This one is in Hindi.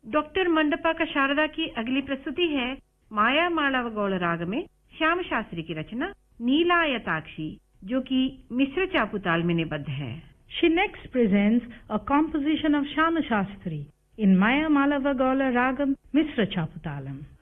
डॉक्टर मंडपा शारदा की अगली प्रस्तुति है माया मालवगौल राग में श्याम शास्त्री की रचना नीलायताक्षी, जो कि मिश्र चापुताल में निबद्ध है। She next presents a composition of Shama Shastri in Maya Malava Gaula Ragam Misra Chaputalam.